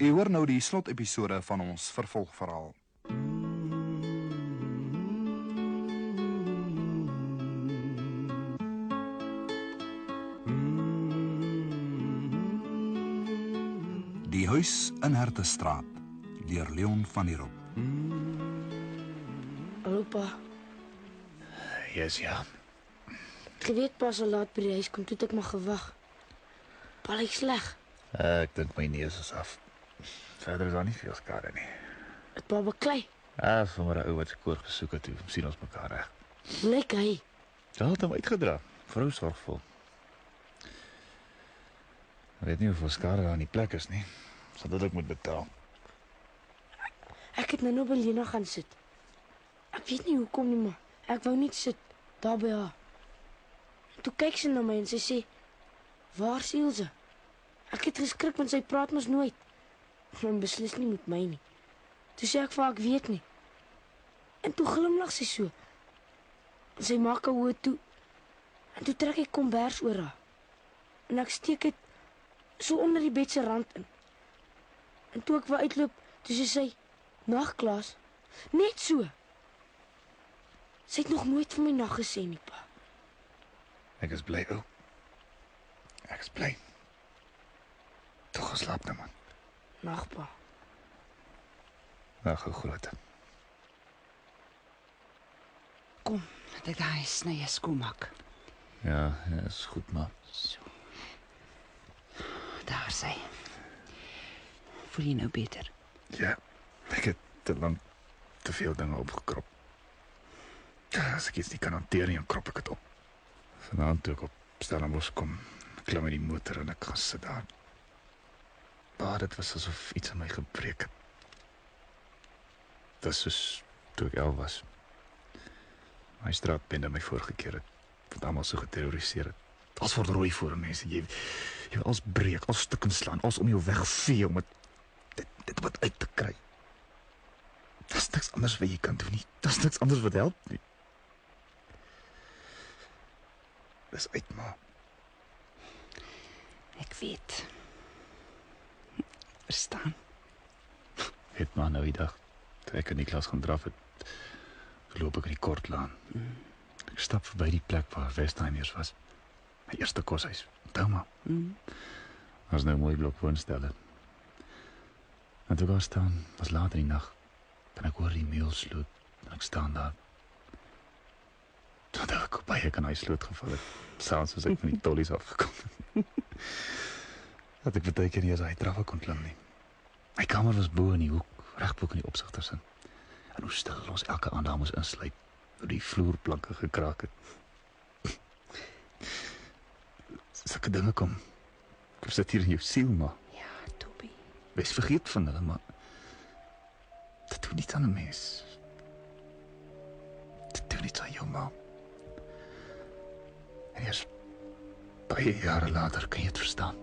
U hoor nou die slotepisode van ons vervolgverhaal. Die huis in Hertestraat, deur Leon van der Roop. Hallo pa, Yes, ja. ek weet pas al laat by die huis kom, toe het ek maar gewag. Pa lyk sleg, Ek dink my neus is af. Verder is daar nie veel skade nie. het pa beklei. Sommer 'n ou wat se koor gesoek het, toe sien ons mekaar reg. Hoe lyk hy? Sy het hom uitgedra, vrou sorgvol. Ek weet nie hoeveel skade daar in die plek is nie. Sal dit ook moet betaal. Ek het nou by Lena gaan sit. Ek weet nie hoekom nie, maar ek wou net sit, daar by haar. En toe kyk sy na my en sy sê, waar is Ilse? Ek het geskrik, want sy praat mos nooit. En beslis nie met my nie. Toe sê ek vir haar, ek weet nie. En toe glimlag sy so. En sy maak haar oë toe. En toe trek ek kombers oor haar. En ek steek dit so onder die bed se rand in. En toe ek wou uitloop, toe sê, nag Klaas, net so. Sy het nog nooit vir my nag gesê nie, pa. Ek is bly, ou. Ek is bly. Toe geslaap nou, man. Nag, pa. Nou, gou groot. Kom, dat ek daai snye skoonmaak. Ja, is goed, maar So. Daar sy. Voel jy nou beter? ja, ek het te lank te veel dinge opgekrop. Ja, as ek iets nie kan hanteer nie, dan krop ek dit op. Vanaand toe ek op Stellenbosch kom, klim in die motor en ek gaan sit daar. Dit was asof iets in my gebreek het. Dit is soos toe ek 11 was. My straatbende my vorige keer het, wat almal so geterroriseer het. Als word rooi voor mense, jy wil als breek, als stukken slaan, als om jou wegvee, om dit wat uit te kry. Dat is niks anders wat jy kan doen nie. Dat is niks anders wat help nie. Dis uit, maar Ek weet. Verstaan? het maar nou die dag, toe ek in die klas gaan draf het, loop ek in die Kortlaan. Ek stap verby die plek waar Westheimers was. My eerste koshuis. Onthou maar. Was nou 'n mooi blok woonstelle. En toe ek daar staan, was laat in die nag, en ek hoor die meul sloot, en ek staan daar. Toe ek op baie kan hy sloot geval het, saans as ek van die tollies afgekom. Dat ek baie keer nie as hy trappe kon klim nie. My kamer was bo in die hoek, reg bo in die opsigtersin. En hoe stil ons elke aand daar moes insluip, hoe die vloerplanke gekraak het. Sulke dinge kom sit hier in jou siel, maar Ja, Toby. wees vergeet van hulle, maar dit doen niet aan 'n mens. Dit doen niet aan jou, ma. En eers baie jare later kan jy het verstaan.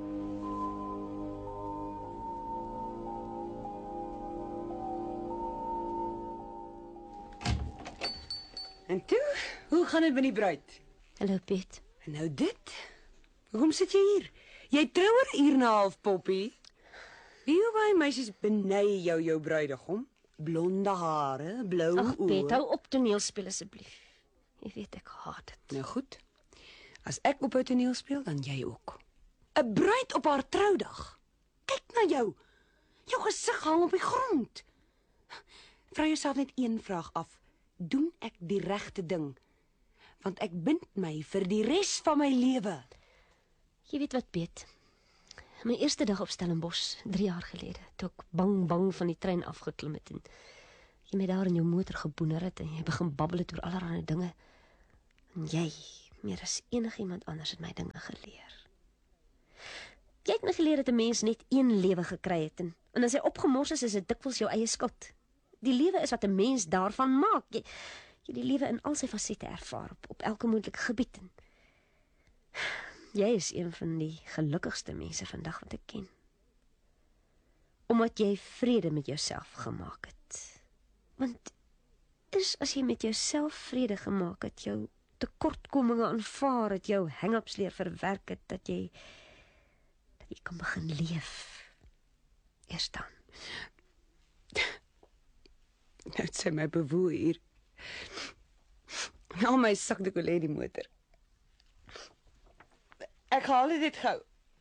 En toe, hoe gaan dit met die bruid? Hallo, Piet. En nou dit? Hoekom sit jy hier? Jy trou oor 'n uur en 'n half, Poppy. Wie hoe baie meisies benei jou bruidegom? Blonde hare, blou Ag, oë. Piet, hou op toneel speel asseblief. Jy weet ek haat dit. Nou goed. As ek op 'n toneel speel, dan jy ook. 'n Bruid op haar troudag. Kyk na jou. Jou gesig hang op die grond. Vra jouself net een vraag af. Doen ek die regte ding? Want ek bind my vir die res van my lewe. Jy weet wat, Piet? My eerste dag op Stellenbosch, 3 jaar gelede, toe ek bang van die trein afgeklim het en jy my daar in jou motor geboener het en jy begin babbel het oor allerlei dinge. En jy, meer as enigiemand anders, het my dinge geleer. Jy het my geleer dat 'n mens net een lewe gekry het en as hy opgemors is dit dikwels jou eie skuld. Die lewe is wat 'n mens daarvan maak. Jy die lewe in al sy fasette ervaar op elke moontlike gebied. En jy is een van die gelukkigste mense vandag wat ek ken. Omdat jy vrede met jouself gemaak het. Want as jy met jouself vrede gemaak het, jou tekortkominge aanvaar het, jou hang-ups leer verwerk het, dat jy kan begin leef. Eers dan. Nou het sy my bewoel hier. Al my sakdoek lê die motor. Ek haal dit gou.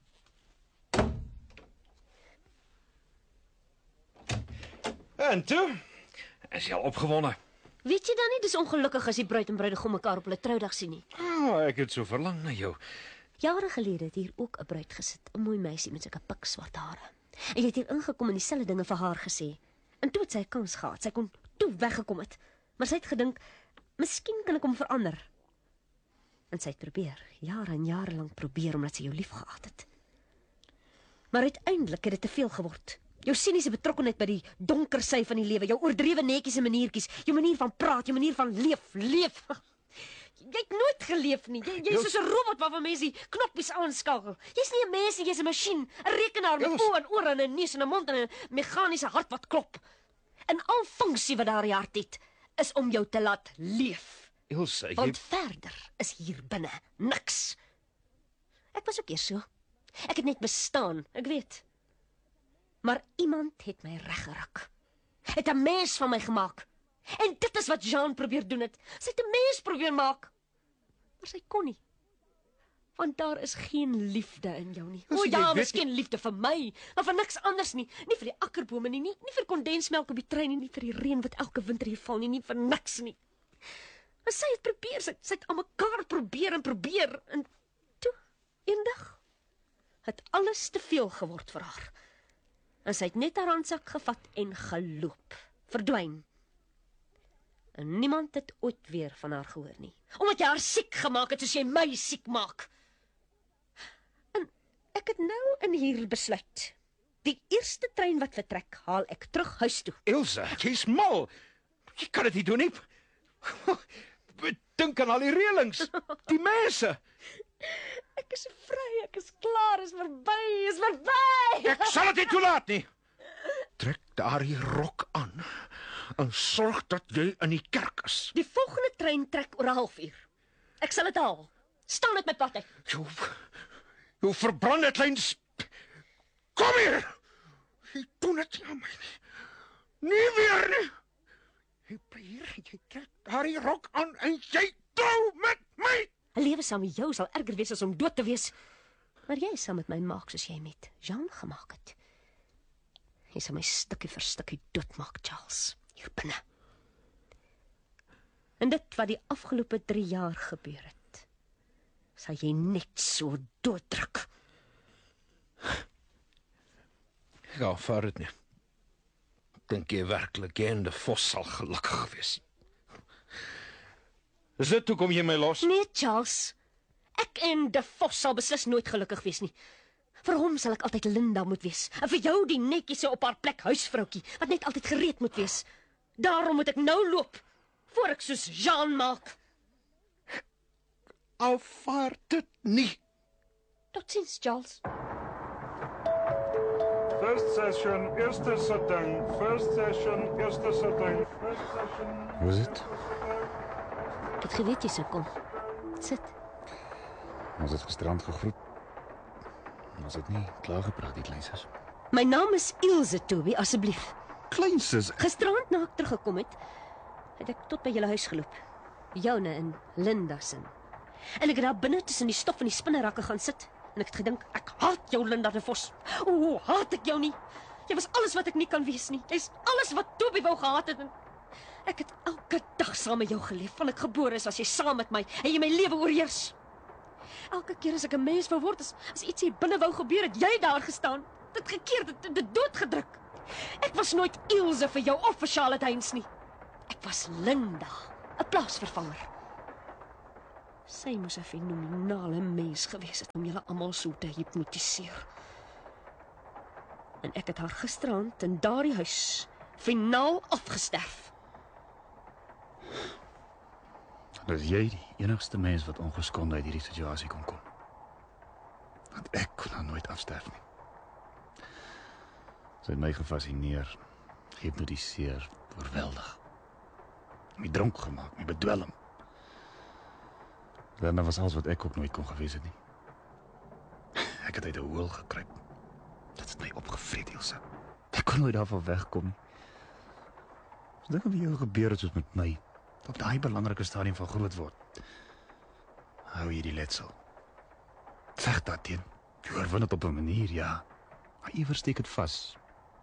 En toe? Is jy al opgewonde? Weet jy dan nie, dis ongelukkig as die bruid en bruidegom mekaar op hulle troudag sien nie. Ek het so verlang na jou. Jare gelede het hier ook 'n bruid gesit, 'n mooi meisie met sulke pikswart hare. En jy het hier ingekom en dieselfde dinge vir haar gesê. En toe het sy 'n kans gehad. Sy kon toe weggekom het. Maar sy het gedink, miskien kan ek hom verander. En sy het probeer, jare en jare lank probeer omdat sy jou liefgehad het. Maar uiteindelik het dit te veel geword. Jou siniese betrokkenheid by die donker sy van die lewe, jou oordrewe netjies en maniertjies, jou manier van praat, jou manier van leef. Jy het nooit geleef nie. Jy's soos 'n robot waarvan mense die knoppies aanskakel. Jy's nie 'n mens nie, jy's 'n masjien, 'n rekenaar met oë en ore en 'n neus en 'n mond en 'n meganiese hart wat klop. En al funksie wat daar in die hart het, is om jou te laat leef. Ilse, Want verder is hier binne niks. Ek was ook eers so. Ek het net bestaan, ek weet. Maar iemand het my reggeruk. Het 'n mens van my gemaak. En dit is wat Jean probeer doen het. Sy het 'n mens probeer maak. Maar sy kon nie. Want daar is geen liefde in jou nie. O ja, miskien liefde vir my, maar vir niks anders nie. Nie vir die akkerbome nie vir kondensmelk op die trein nie vir die reën wat elke winter hier val nie vir niks nie. Maar sy het probeer, sy het aan mekaar probeer en toe, eendag, het alles te veel geword vir haar. En sy het net haar handsak gevat en geloop, verdwyn. En niemand het ooit weer van haar gehoor nie. Omdat jy haar siek gemaak het soos jy my siek maak. En ek het nou in hier besluit. Die eerste trein wat vertrek, haal ek terug huis toe. Ilse, jy's mal. Jy kan dit nie doen nie. Dink aan al die reëlings, die mense. Ek is vry, ek is klaar, is verby. Ek sal dit nie toelaat nie. Trek daardie rok aan en sorg dat jy in die kerk is. Die volgende trein trek oor 'n halfuur. Ek sal dit haal. Staan met my pad uit. Jou verbrande klein... Kom hier! Jy doen dit nie aan my nie. Nie weer nie. Jy bly hier, jy trek daardie rok aan en jy trou met my. 'n Lewe saam met jou sal erger wees as om dood te wees. Maar jy sal met my maak soos jy met Jean gemaak het. Jy sal my stukkie vir stukkie doodmaak, Charles, hier binne. En dit wat die afgelope 3 jaar gebeur het, sal jy net so dooddruk. Ek aanvaar dit nie. Dink jy werklik jy en de Vos sal gelukkig wees? Is dit hoekom jy my los? Nee, Charles. Ek en de Vos sal beslis nooit gelukkig wees nie. Vir hom sal ek altyd Linda moet wees. En vir jou die netjiese op haar plek huisvroukie, wat net altyd gereed moet wees. Daarom moet ek nou loop, voor ek soos Jean maak. Aanvaar dit nie. Totsiens, Charles. First session, eerste sitting. First session, eerste sitting. First session. Hoe is dit? Ek het geweet jy sou kom. Sit. Ons het gisterand gegroet. Ons het nie klaar gepraat, die kleinsus. My naam is Ilse, Toby, asseblief. Kleinsus? Gisterand na ek teruggekom het ek tot by julle huis geloop. Joune en Linda se. En ek het daar binne tussen die stof en die spinnerakke gaan sit. En ek het gedink, ek haat jou, Linda de Vos. O, haat ek jou nie. Jy was alles wat ek nie kan wees nie. Jy's alles wat Toby wou gehad het. En ek het elke dag saam met jou geleef. Van ek gebore is, as jy saam met my en jy my lewe oorheers. Elke keer as ek 'n mens wou word, as iets hier binne wou gebeur, het jy daar gestaan. Dit gekeer, dit doodgedruk. Ek was nooit Ilse vir jou of vir Charlotte Heinz nie. Ek was Linda, 'n plaasvervanger. Sy moes 'n fenominale mens gewees het om julle almal so te hipnotiseer. En ek het haar gisterand in daardie huis finaal afgesterf. Dat is jy die enigste mens wat ongeskonde uit hierdie situasie kon kom. Want ek kon haar nooit afsterf nie. Sy het my gefascineer, gehypnotiseer, oorweldig. My dronk gemaak, my bedwelm. Daarna was alles wat ek ook nooit kon gewees het nie. Ek het uit 'n hoel gekruip. Dit het my opgevreet, Ilse. Ek kon nooit daarvan wegkom nie. As dinge met jou gebeur het soos met my, op daai belangrike stadium van groot word, hou jy die letsel. Veg daarteen. Jy oorwin dit op 'n manier, ja. Maar iewers steek dit vas.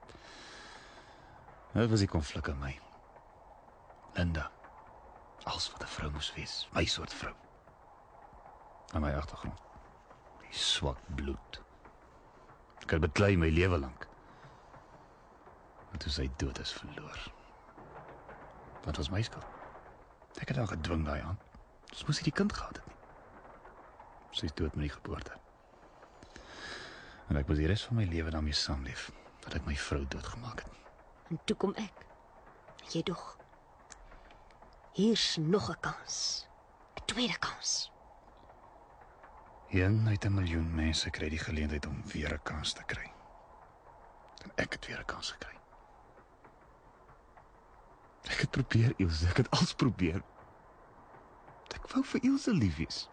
Dit was die konflik in my. Linda. Als wat 'n vrou moes wees. My soort vrou. Aan my agtergrond. Die swak bloed. Ek het beklei my lewe lank. En toe sy dood is verloor. Wat was my skuld? Ek het haar gedwing daai aan. Ons moes nie die kind gehad het nie. Sy is dood met die geboorte. En ek moes die res van my lewe daarmee saamleef, dat ek my vrou doodgemaak het. En toe kom ek. Jy dog. Hier's nog 'n kans. 'n Tweede kans. 1 uit 'n miljoen mense kry die geleentheid om weer 'n kans te kry. En ek het weer 'n kans gekry. Ek het probeer, Ilse, ek het alles probeer. Ek wou vir Ilse lief wees.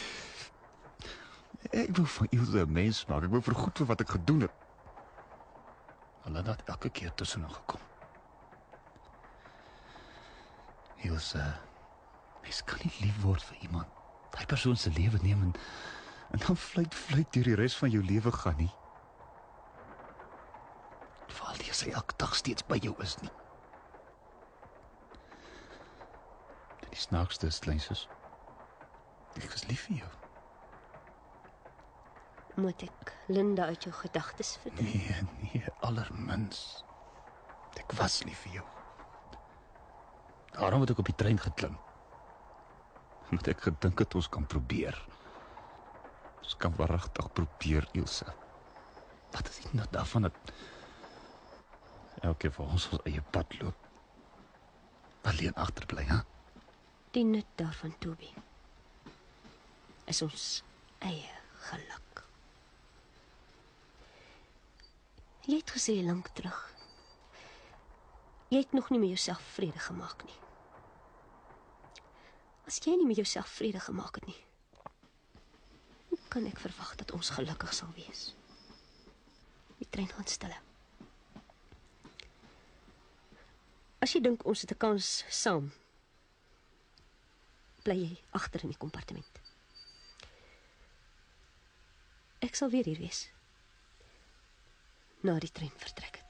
Ek wou van Ilse 'n mens maak. Ek wou vergoed vir wat ek gedoen het. Hulle het elke keer tussenin gekom. Ilse, mens kan nie lief word vir iemand. Daai persoon se lewe neem en dan fluit deur die res van jou lewe gaan nie. Veral as hy elke dag steeds by jou is nie. Die snaakste is, kleinsus, ek was lief vir jou. Moet ek Linda uit jou gedagtes verdryf? Nee, allermins. Ek was lief vir jou. Daarom het ek op die trein geklim. Omdat ek gedink het ons kan probeer. Ons kan waaragtig probeer, Ilse. Wat is die nut daarvan dat elke van ons eie pad loop? Alleen agterbly, hè? Die nut daarvan, Toby, is ons eie geluk. Jy het gesê lank terug, jy het nog nie met jouself vrede gemaak nie. As jy nie met jouself vrede gemaak het nie, hoe kan ek verwag dat ons gelukkig sal wees? Die trein gaan stille. As jy dink ons het 'n kans saam, bly jy agter in die kompartement. Ek sal weer hier wees, na die trein vertrek het.